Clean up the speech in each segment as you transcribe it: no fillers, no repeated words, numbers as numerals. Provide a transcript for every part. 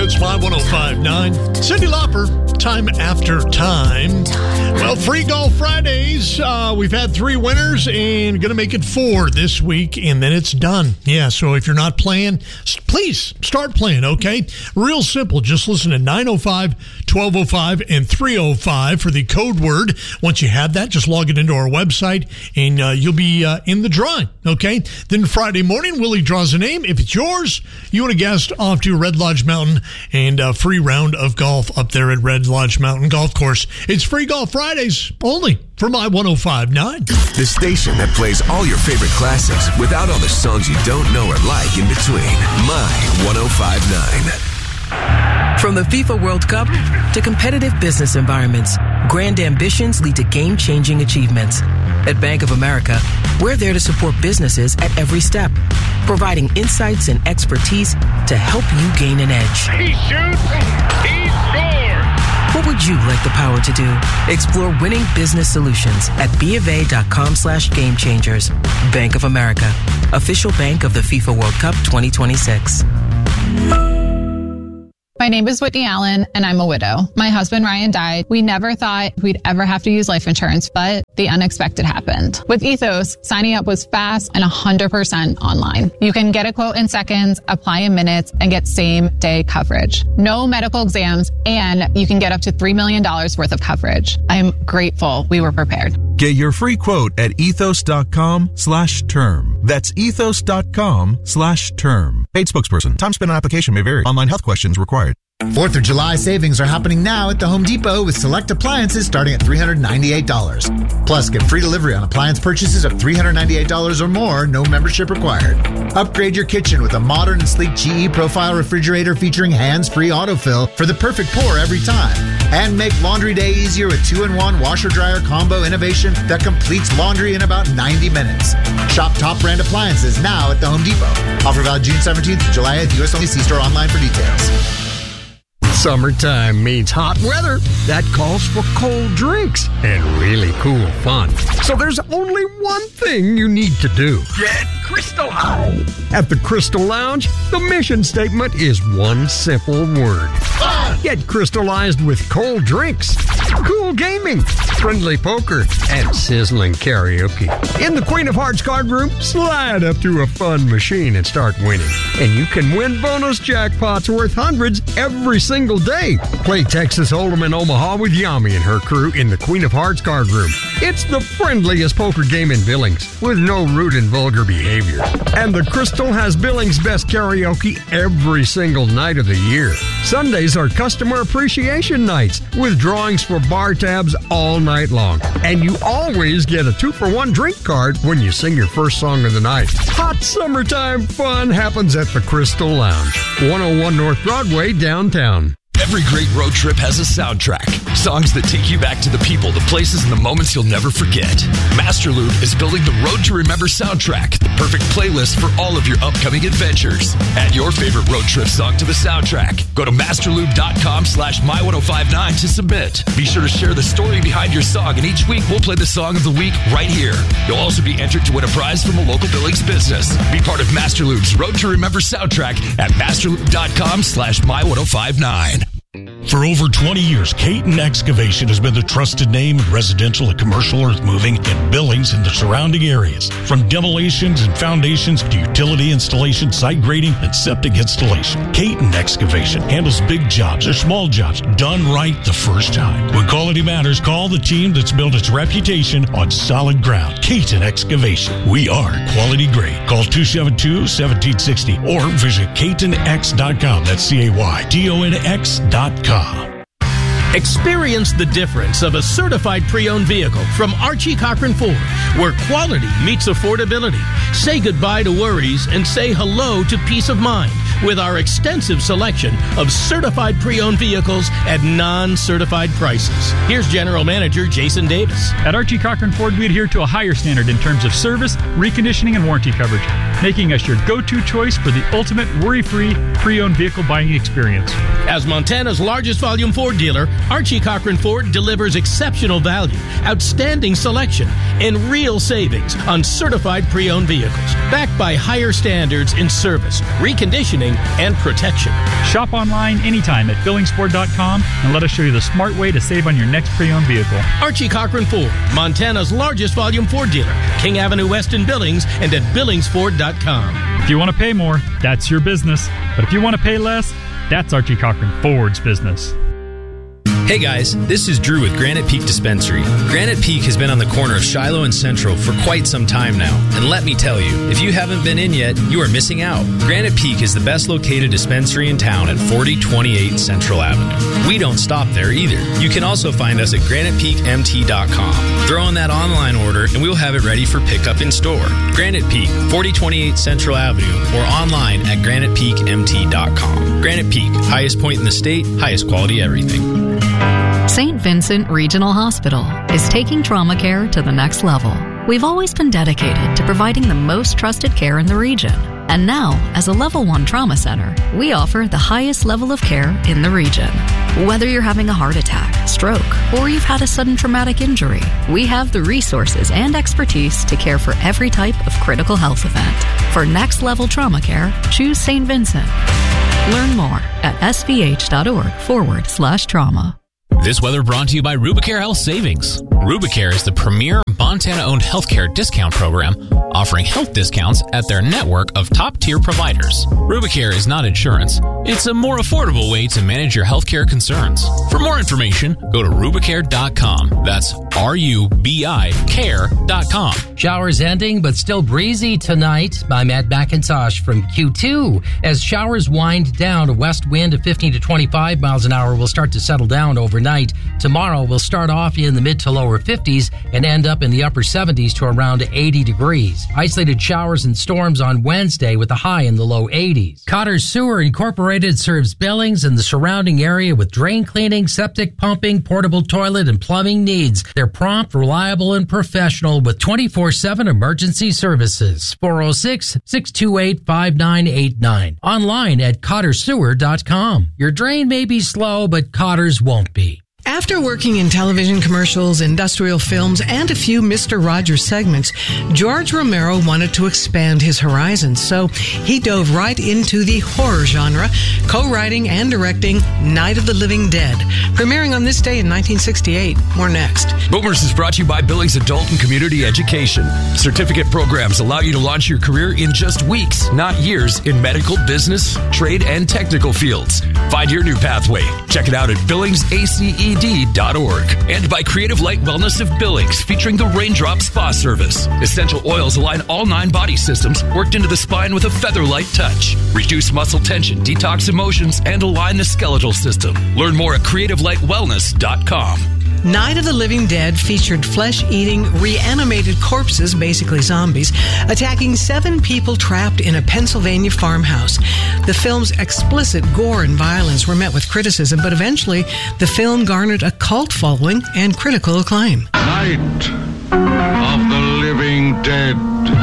It's My 105.9. Cyndi Lauper, Time After Time. Well, Free Golf Fridays. We've had 3 winners and going to make it 4 this week, and then it's done. Yeah, so if you're not playing, please start playing, okay? Real simple. Just listen to 905, 1205, and 305 for the code word. Once you have that, just log it into our website, and you'll be in the drawing, okay? Then Friday morning, Willie draws a name. If it's yours, you want a guest off to Red Lodge Mountain and a free round of golf up there at Red Lodge Mountain Golf Course. It's Free Golf Fridays only for My 105.9. The station that plays all your favorite classics without all the songs you don't know or like in between. My 105.9. From the FIFA World Cup to competitive business environments, grand ambitions lead to game-changing achievements. At Bank of America, we're there to support businesses at every step, providing insights and expertise to help you gain an edge. He shoots, he scores! What would you like the power to do? Explore winning business solutions at BofA.com/gamechangers. Bank of America, official bank of the FIFA World Cup 2026. My name is Whitney Allen, and I'm a widow. My husband, Ryan, died. We never thought we'd ever have to use life insurance, but the unexpected happened. With Ethos, signing up was fast and 100% online. You can get a quote in seconds, apply in minutes, and get same-day coverage. No medical exams, and you can get up to $3 million worth of coverage. I'm grateful we were prepared. Get your free quote at ethos.com/term. That's ethos.com/term. Paid spokesperson. Time spent on application may vary. Online health questions required. 4th of July savings are happening now at the Home Depot with select appliances starting at $398. Plus, get free delivery on appliance purchases of $398 or more, no membership required. Upgrade your kitchen with a modern and sleek GE Profile refrigerator featuring hands-free autofill for the perfect pour every time. And make laundry day easier with 2-in-1 washer-dryer combo innovation that completes laundry in about 90 minutes. Shop top brand appliances now at the Home Depot. Offer valid June 17th to July 8th. U.S. only. See store online for details. Summertime means hot weather. That calls for cold drinks and really cool fun. So there's only one thing you need to do. Get crystallized. At the Crystal Lounge, the mission statement is one simple word. Fun. Get crystallized with cold drinks, cool gaming, friendly poker, and sizzling karaoke. In the Queen of Hearts card room, slide up to a fun machine and start winning. And you can win bonus jackpots worth hundreds every single day. Play Texas Hold'em in Omaha with Yami and her crew in the Queen of Hearts card room. It's the friendliest poker game in Billings with no rude and vulgar behavior. And the Crystal has Billings' best karaoke every single night of the year. Sundays are customer appreciation nights with drawings for bar tabs all night long. And you always get a 2-for-1 drink card when you sing your first song of the night. Hot summertime fun happens at the Crystal Lounge, 101 North Broadway, downtown. Every great road trip has a soundtrack. Songs that take you back to the people, the places, and the moments you'll never forget. Masterloop is building the Road to Remember soundtrack, the perfect playlist for all of your upcoming adventures. Add your favorite road trip song to the soundtrack. Go to masterloop.com/my1059 to submit. Be sure to share the story behind your song, and each week we'll play the song of the week right here. You'll also be entered to win a prize from a local Billings business. Be part of Masterloop's Road to Remember soundtrack at masterloop.com/my1059. For over 20 years, Caton Excavation has been the trusted name in residential and commercial earth moving in Billings and the surrounding areas. From demolitions and foundations to utility installation, site grading, and septic installation, Caton Excavation handles big jobs or small jobs done right the first time. When quality matters, call the team that's built its reputation on solid ground. Caton Excavation. We are quality grade. Call 272-1760 or visit CatonX.com. That's CAYDONX.com. Experience the difference of a certified pre-owned vehicle from Archie Cochran Ford, where quality meets affordability. Say goodbye to worries and say hello to peace of mind with our extensive selection of certified pre-owned vehicles at non-certified prices. Here's General Manager Jason Davis. At Archie Cochran Ford, we adhere to a higher standard in terms of service, reconditioning, and warranty coverage, making us your go-to choice for the ultimate worry-free pre-owned vehicle buying experience. As Montana's largest volume Ford dealer, Archie Cochran Ford delivers exceptional value, outstanding selection, and real savings on certified pre-owned vehicles, backed by higher standards in service, reconditioning, servicing, and protection. Shop online anytime at BillingsFord.com and let us show you the smart way to save on your next pre-owned vehicle. Archie Cochran Ford, Montana's largest volume Ford dealer. King Avenue West in Billings and at BillingsFord.com. If you want to pay more, that's your business. But if you want to pay less, that's Archie Cochran Ford's business. Hey guys, this is Drew with Granite Peak Dispensary. Granite Peak has been on the corner of Shiloh and Central for quite some time now. And let me tell you, if you haven't been in yet, you are missing out. Granite Peak is the best located dispensary in town at 4028 Central Avenue. We don't stop there either. You can also find us at GranitePeakMT.com. Throw in that online order and we'll have it ready for pickup in store. Granite Peak, 4028 Central Avenue, or online at GranitePeakMT.com. Granite Peak, highest point in the state, highest quality everything. St. Vincent Regional Hospital is taking trauma care to the next level. We've always been dedicated to providing the most trusted care in the region. And now, as a Level 1 trauma center, we offer the highest level of care in the region. Whether you're having a heart attack, stroke, or you've had a sudden traumatic injury, we have the resources and expertise to care for every type of critical health event. For next level trauma care, choose St. Vincent. Learn more at svh.org/trauma. This weather brought to you by Rubicare Health Savings. Rubicare is the premier Montana-owned healthcare discount program, offering health discounts at their network of top-tier providers. Rubicare is not insurance. It's a more affordable way to manage your healthcare concerns. For more information, go to Rubicare.com. That's RUBI care.com. Showers ending, but still breezy tonight. I'm Matt McIntosh from Q2. As showers wind down, a west wind of 15 to 25 miles an hour will start to settle down overnight. Tomorrow we'll start off in the mid to lower 50s and end up in the upper 70s to around 80 degrees. Isolated showers and storms on Wednesday with a high in the low 80s. Cotter Sewer Incorporated serves Billings and the surrounding area with drain cleaning, septic pumping, portable toilet, and plumbing needs. They're prompt, reliable, and professional with 24/7 emergency services. 406-628-5989. Online at CotterSewer.com. Your drain may be slow, but Cotter's won't be. After working in television commercials, industrial films, and a few Mr. Rogers segments, George Romero wanted to expand his horizons, so he dove right into the horror genre, co-writing and directing Night of the Living Dead, premiering on this day in 1968. More next. Boomers is brought to you by Billings Adult and Community Education. Certificate programs allow you to launch your career in just weeks, not years, in medical, business, trade, and technical fields. Find your new pathway. Check it out at BillingsACE.org. And by Creative Light Wellness of Billings, featuring the Raindrop Spa Service. Essential oils align all 9 body systems, worked into the spine with a feather-light touch. Reduce muscle tension, detox emotions, and align the skeletal system. Learn more at CreativeLightWellness.com. Night of the Living Dead featured flesh-eating, reanimated corpses, basically zombies, attacking 7 people trapped in a Pennsylvania farmhouse. The film's explicit gore and violence were met with criticism, but eventually the film garnered a cult following and critical acclaim. Night of the Living Dead.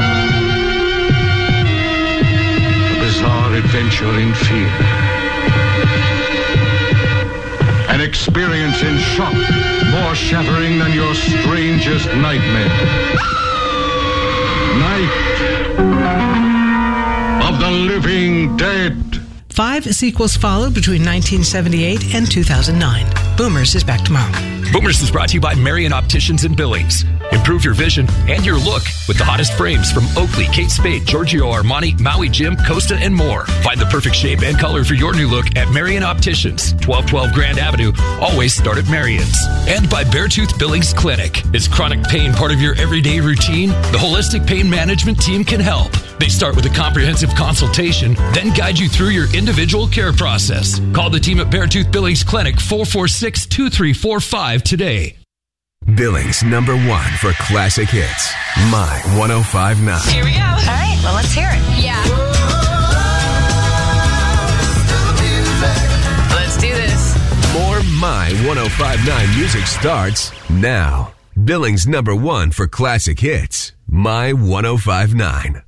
A bizarre adventure in fear. An experience in shock, more shattering than your strangest nightmare. Night of the Living Dead. 5 sequels followed between 1978 and 2009. Boomers is back tomorrow. Boomers is brought to you by Marion Opticians in Billings. Improve your vision and your look with the hottest frames from Oakley, Kate Spade, Giorgio Armani, Maui Jim, Costa, and more. Find the perfect shape and color for your new look at Marion Opticians, 1212 Grand Avenue. Always start at Marion's. And by Beartooth Billings Clinic. Is chronic pain part of your everyday routine? The Holistic Pain Management Team can help. They start with a comprehensive consultation, then guide you through your individual care process. Call the team at Beartooth Billings Clinic, 446-2345 today. Billings #1 for classic hits. My 105.9. Here we go. All right, well, let's hear it. Yeah. Let's do this. More My 105.9 music starts now. Billings #1 for classic hits. My 105.9.